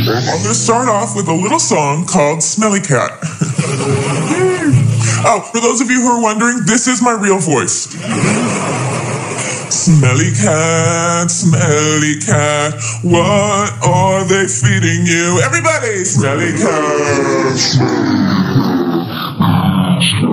I'm going to start off with a little song called Smelly Cat. Oh, for those of you who are wondering, this is my real voice. Smelly cat, what are they feeding you? Everybody, smelly cat.